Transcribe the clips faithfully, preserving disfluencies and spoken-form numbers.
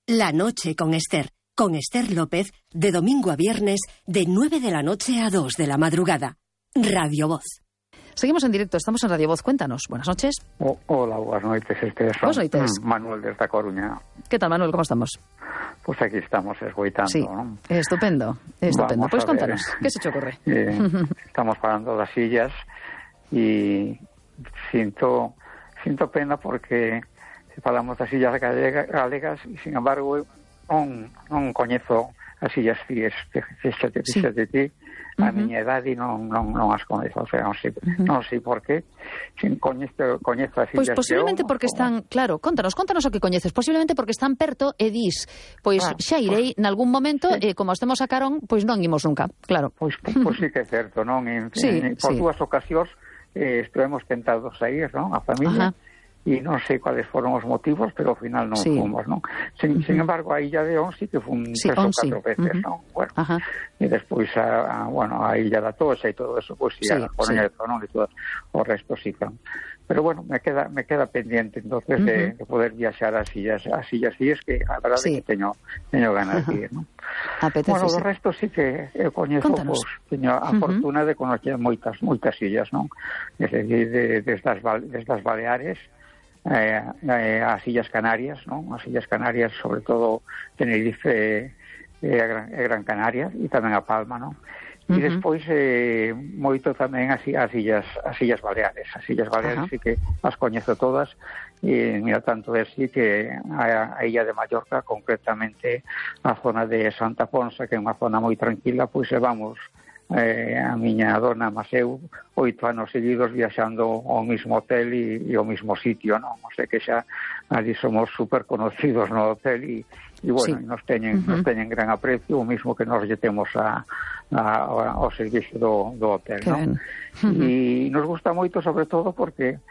La noche con Esther, con Esther López, de domingo a viernes, de nueve de la noche a dos de la madrugada. Radio Voz. Seguimos en directo, estamos en Radio Voz. Cuéntanos. Buenas noches. Oh, hola, buenas noches, Esther. Buenas noches. Manuel desde A Coruña. ¿Qué tal, Manuel? ¿Cómo estamos? Pues aquí estamos esgoitando, sí, ¿no? Estupendo, estupendo. Vamos pues a ver, contanos, ¿qué se te ocurre? Eh, estamos parando las sillas y siento siento pena porque falamos das sillas galega, galegas e, sin embargo, non, non coñezo as sillas fíes, fíxate, fíxate ti, a uh-huh. miña idade non, non, non as coñezo, o sea, non sei, uh-huh. non sei por qué, sin coñezo, coñezo as sillas. Pois posiblemente eu, porque como... están, claro, contanos, contanos o que coñeces, posiblemente porque están perto e dis, pois ah, xa irei pues, nalgún momento, sí. e como estemos a Carón, pois non imos nunca, claro. Pois, pois, pois sí que é certo, non? En, sí, en, por sí. dúas ocasións eh, estivemos tentados a ir, non? A familia. Ajá. E non sei cuáles foron os motivos, pero ao final non sí. fomos, non? Sin, uh-huh. sin embargo, a Illa de On sí que fun sí, tres ou catro sí. veces, uh-huh. non? Bueno, uh-huh. e despois a, a, bueno, a Illa da Toxa e todo eso, pois pues, sí, a Coruña sí. non? E todo o resto sí que... Pero bueno, me queda me queda pendiente entonces uh-huh. de, de poder viaxar as illas, as illas sí, es que a verdade sí. que teño teño ganas uh-huh. de ir, non? Apetece, bueno, sí. o resto sí que eu coñezo, pois, pues, teño a uh-huh. fortuna de conocer moitas moitas illas, non? Es decir, de, desde, as, desde as Baleares, Eh, eh, as Illas Canarias, non? As Illas Canarias, sobre todo Tenerife e eh, Gran, eh, Gran Canaria, e tamén a Palma, non? E uh-huh. despois eh, moito tamén as, as Illas as Illas Baleares. As Illas Baleares uh-huh. sí que as coñezo todas, e mira, tanto é así que a, a Illa de Mallorca, concretamente a zona de Santa Ponsa, que é unha zona moi tranquila, pois vamos Eh, a miña dona Maseu oito anos seguidos viaxando ao mismo hotel e, e ao mismo sitio, non? O sea que xa ali somos super conocidos no hotel e, e bueno, sí. nos teñen uh-huh. nos teñen gran aprecio, o mismo que nos lle temos a, a, ao servicio do, do hotel, non? Uh-huh. E nos gusta moito, sobre todo, porque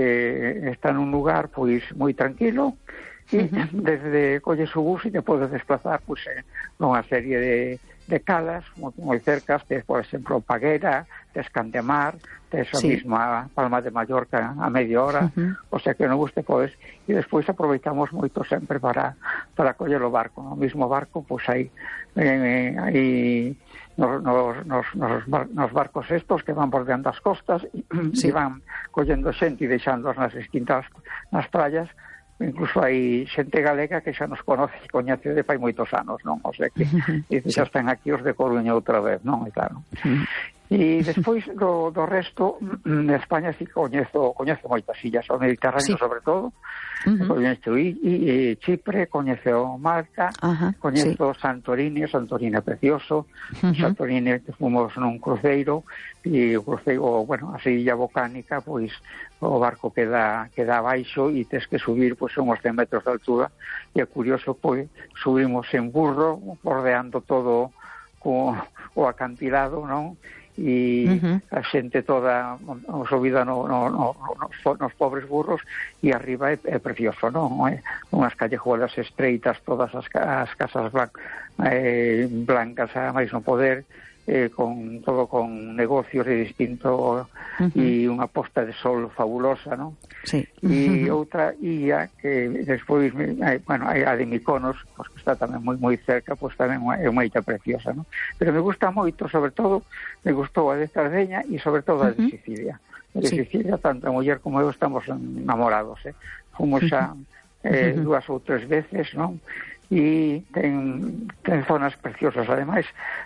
eh, está nun lugar pois moi tranquilo e uh-huh. desde colles o bus e te podes desplazar pois eh, nunha serie de de calas moi, moi cercas, tes, por exemplo, Paguera, tes Candemar, tes a sí. mesma Palma de Mallorca a media hora, uh-huh. o sea que non guste, podes, e despois aproveitamos moito sempre para para coller o barco, no mismo barco, pois aí eh, aí nos, nos, nos, nos barcos estos que van bordeando as costas e sí. van collendo xente e deixándoos nas esquintas, nas praias. Incluso hai xente galega que xa nos conoce e coñece de fai moitos anos, non? O sea que e xa están aquí os de Coruña outra vez, non? E claro. E despois do, do resto, de España sí coñezo, coñezo moitas illas, o Mediterráneo sí. sobre todo, uh-huh. coñezo e, e Chipre, coñezo Malta, uh-huh. coñezo sí. Santorini, Santorini é precioso, uh-huh. Santorini fomos nun cruceiro, e o cruceiro, bueno, a illa volcánica, pois o barco queda queda abaixo e tes que subir pois uns cen metros de altura e é curioso, pois subimos en burro bordeando todo co, o acantilado, non? E uh-huh. a xente toda subida no, no, no, no, nos pobres burros e arriba é, é precioso, non? É unhas callejuelas estreitas, todas as, as casas blan, eh, blancas a máis non poder, Eh, con todo con negocios de distinto uh-huh. e unha posta de sol fabulosa, non? Sí. E uh-huh. outra illa que despois, eh, bueno, a de Mykonos, pues, que está tamén moi moi cerca, pois pues, tamén é unha illa preciosa, non? Pero me gusta moito, sobre todo, me gustou a de Sardeña e sobre todo a de uh-huh. Sicilia. A de sí. Sicilia, tanto a muller como eu estamos enamorados, eh? Fomos xa eh, uh-huh. dúas ou tres veces, non? E ten, ten zonas preciosas. Ademais,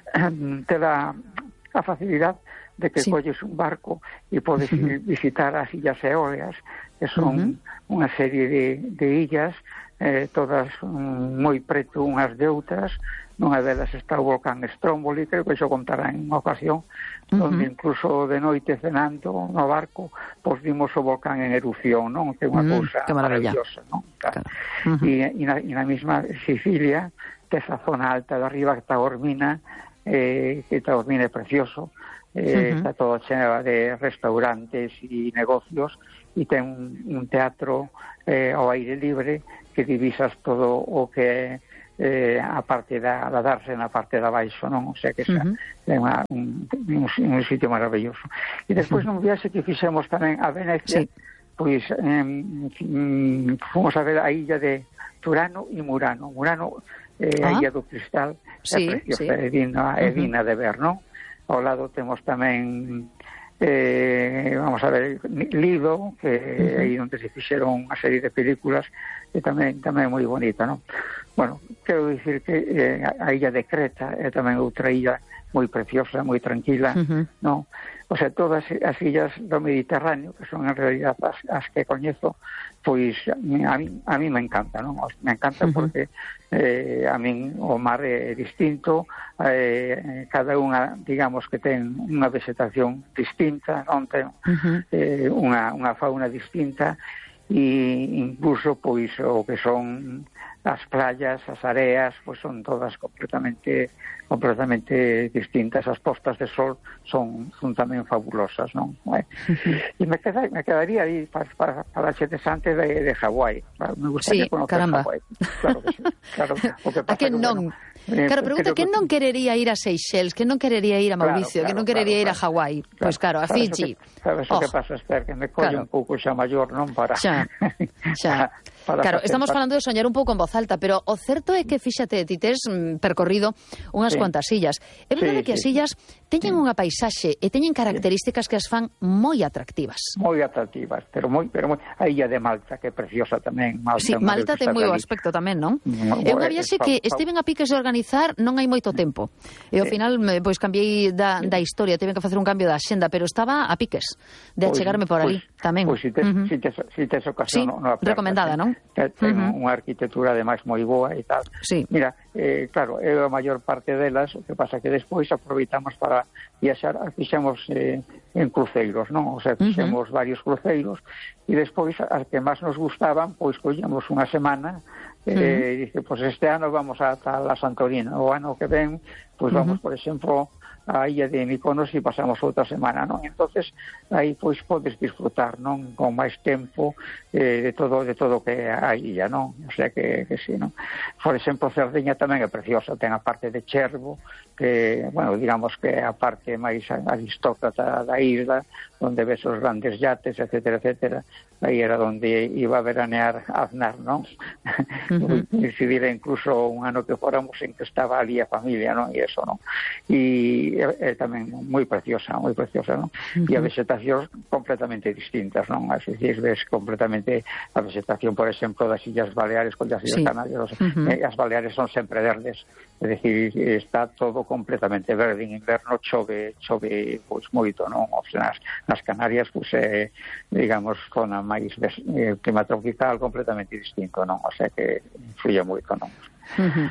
te dá a facilidad de que sí. colles un barco e podes uh-huh. visitar as illas eóleas, que son uh-huh. unha serie de, de illas, eh, todas um, moi preto unhas de outras. Nunha delas está o volcán Stromboli, creo que xo contará en unha ocasión, uh-huh. donde incluso de noite cenando no barco, pois vimos o volcán en erupción, non? Que é unha uh-huh. cousa maravillosa, non? Claro. Uh-huh. E, e, na, e na mesma Sicilia, tes a zona alta de arriba, que está Ormina, eh, que está Ormina é precioso, eh, uh-huh. está todo cheno de restaurantes e negocios, e ten un, un teatro eh, ao aire libre, que divisas todo o que é eh, a parte da, da darse na parte da baixo, non? O sea que xa uh-huh. é unha, un, un, un sitio maravilloso. E despois uh-huh. nun viaxe que fixemos tamén a Venecia, sí. pois eh, fomos a ver a illa de Turano e Murano. Murano é eh, ah. a Illa do Cristal, sí, é preciosa, sí. é digna, é digna uh-huh. de ver, non? Ao lado temos tamén eh, vamos a ver Lido, que é uh-huh. aí onde se fixeron unha serie de películas, e tamén tamén moi bonita, non? Bueno, quero dicir que eh, a illa de Creta é tamén outra illa moi preciosa, moi tranquila, uh-huh. non? O sea, todas as illas do Mediterráneo, que son en realidad as, as que coñezo, pois a mí, a mí me encanta, non? Me encanta uh-huh. porque eh, a min o mar é distinto, eh, cada unha, digamos, que ten unha vegetación distinta, non ten uh-huh. eh, unha, unha fauna distinta, e incluso, pois, o que son as playas, as areas, pois son todas completamente completamente distintas. As postas de sol son, son tamén fabulosas, non? Eh? E me, queda, me quedaría aí para, para, para interesante de, de Hawái. Me gustaría sí, conocer caramba. Hawái. Claro que sí. Claro, o que pasa a que non? Bueno, claro, pregunta, que non querería ir a Seychelles, que non querería ir a Mauricio, claro, claro, que non querería claro, ir a Hawái? Claro, pois claro, a Fiji. Sabes o que pasa, Esther, que me colle claro. un pouco xa maior, non para... Xa, xa. Para claro, estamos para... falando de soñar un pouco en voz alta, pero o certo é que, fíxate, ti tes percorrido unhas sí. cuantas illas. É verdade sí, que as illas sí. teñen unha paisaxe e teñen características que as fan moi atractivas. Moi atractivas, pero moi, pero moi... A illa de Malta, que é preciosa tamén. Malta, sí, Malta ten moi bo aspecto tamén, non? É unha viaxe que estiven a piques de organizar non hai moito tempo. E ao final, pois, cambiei da, da historia, tiven que facer un cambio da axenda, pero estaba a piques de achegarme por ali tamén. Pois, si tes, uh-huh. si tes, si tes ocasión... Sí, no, no recomendada, non? Ten uh-huh. unha arquitectura, ademais, moi boa e tal. Sí. Mira, eh, claro, é a maior parte delas, o que pasa que despois aproveitamos para viaxar, fixemos eh, en cruceiros, non? O sea, fixemos uh-huh. varios cruceiros, e despois, as que máis nos gustaban, pois collemos unha semana, e uh-huh. dice, pois este ano vamos a tal a Santorina, o ano que ven, pois vamos, uh-huh. por exemplo, a illa de Mykonos e pasamos outra semana, non? Entonces, aí pois podes disfrutar, non? Con máis tempo eh, de todo de todo que a illa, non? O sea que, que sí, non? Por exemplo, Cerdeña tamén é preciosa, ten a parte de Chervo, que, bueno, digamos que é a parte máis aristócrata da isla, onde ves os grandes yates, etcétera, etcétera. Aí era onde iba a veranear Aznar, non? Uh-huh. Decidira incluso un ano que fóramos en que estaba ali a familia, non? E eso, non? E é, é tamén moi preciosa, moi preciosa, non? Uh-huh. E a vegetación completamente distintas, non? As veces ves completamente a vegetación, por exemplo, das Illas Baleares con das Illas sí. Canarias. Uh-huh. Eh, as Baleares son sempre verdes, é dicir, está todo completamente verde. En inverno chove, chove pois moito, non? O sea, nas, nas Canarias, pois, é, digamos, zona máis eh, clima tropical completamente distinto, non? O sea que influye moito, non? Uh-huh.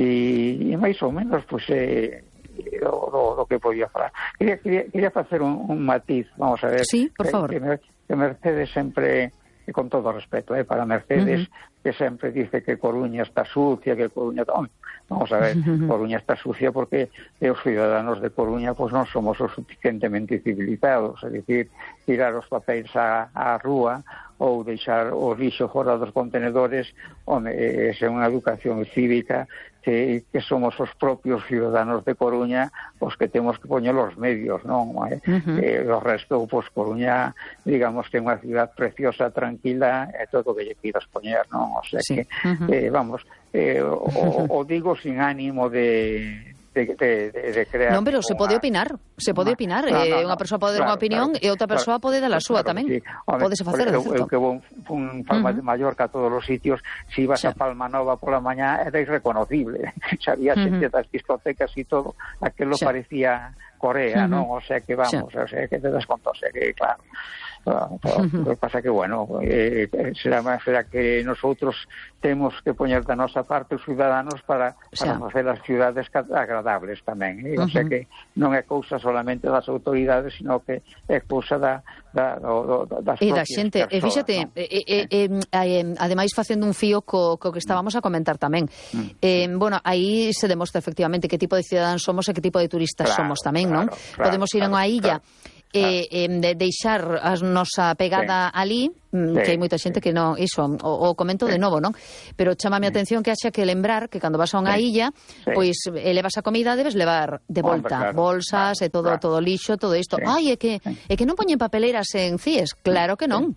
E, e máis ou menos, pois, eh, do, do, do que podía falar. Quería, quería, quería facer un, un matiz, vamos a ver. Sí, por favor. Que, que Mercedes sempre, e con todo respeto, eh, para Mercedes, uh-huh. que sempre dice que Coruña está sucia, que Coruña... Vamos a ver, uh-huh. Coruña está sucia porque os ciudadanos de Coruña pues non somos o suficientemente civilizados, é dicir, tirar os papéis á, á rúa ou deixar o lixo fora dos contenedores, onde é unha educación cívica que, que somos os propios ciudadanos de Coruña os que temos que poñer os medios, non? Eh? Uh-huh. Eh, o resto, pois, Coruña, digamos, que é unha ciudad preciosa, tranquila, é todo o que lle pidas poñer, non? O sea sí. que, uh-huh. eh, vamos, eh, o, o digo sin ánimo de... De, de, de, de crear... Non, pero se pode opinar, se pode opinar. No, no, no, unha persoa pode dar unha opinión claro, e outra persoa claro, pode dar a súa claro, tamén. Sí. Podese facer, de certo. Eu que vou un Palma uh-huh. de Mallorca a todos os sitios, se si ibas sí. a Palma Nova pola mañá era irreconocible. Sabía uh-huh. xente das discotecas e todo, aquilo sí. parecía Corea, uh-huh. non? O sea que vamos, sí. o sea que te das conta, o sea que claro. Uh, uh-huh. O que pasa que, bueno, eh, será, será que nosotros temos que poñer da nosa parte os ciudadanos para, para facer as ciudades agradables tamén, eh? Uh-huh. O sea que non é cousa solamente das autoridades, sino que é cousa da, da, do, do, das e propias da xente. persoas, e fíxate, ¿no? e, e, e, e, ademais facendo un fío co, co que estábamos a comentar tamén, mm. eh, bueno, aí se demostra efectivamente que tipo de cidadáns somos e que tipo de turistas claro, somos tamén, claro, non? Claro, podemos ir claro, a unha illa claro. E, e de deixar a nosa pegada sí. ali, sí. que hai moita xente que non, iso, o, o comento sí. de novo, non? Pero chamame a atención que haxa que lembrar que cando vas a unha sí. illa, sí. pois elevas a comida, debes levar de volta Hombre, claro. bolsas claro, e todo claro. todo lixo, todo isto. Sí. Ai, é que é que non poñen papeleiras en C I E S, claro que non.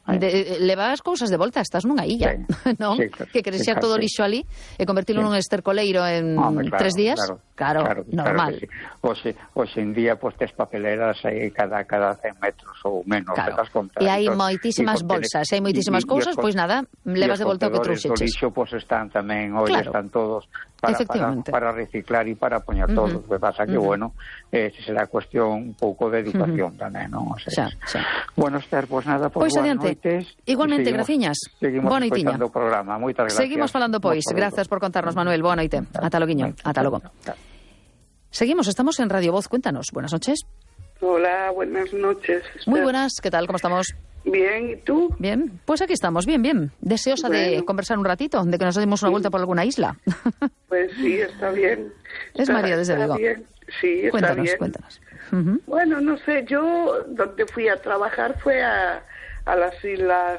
De, levas cousas de volta, estás nunha illa, sí. non? Sí, claro, que queres xa sí, todo lixo ali e convertilo sí. nun estercoleiro en Hombre, claro, tres días, claro, claro, claro normal. Claro sí. Oxe, oxe en día, pues, tes papeleras aí cada, cada cen metros ou menos. Claro. E hai moitísimas bolsas, e hai moitísimas cousas, pois nada, levas de volta o que trouxeches. Os lixo, pois, están tamén, hoy claro. están todos para, para, para reciclar e para poñer uh -huh. todo. O que pasa que, uh -huh. bueno, eh, será cuestión un pouco de educación uh -huh. tamén, non? O sea, xa, xa. Bueno, Esther, pois nada, pois boas noites. Igualmente, graciñas. Seguimos escoitando o programa. Moitas gracias. Seguimos falando, pois. Grazas por contarnos, Manuel. Boa noite. Ata loguiño. Ata logo. Seguimos, estamos en Radio Voz. Cuéntanos. Buenas noches. Hola, buenas noches. Muy buenas. ¿Qué tal? ¿Cómo estamos? Bien, ¿y tú? Bien, pues aquí estamos, bien, bien. Deseosa bueno. de conversar un ratito, de que nos demos una vuelta por alguna isla. Pues sí, está bien. Es está, María, desde luego. Sí, está cuéntanos, bien. Cuéntanos, cuéntanos. Uh-huh. Bueno, no sé, yo donde fui a trabajar fue a, a las islas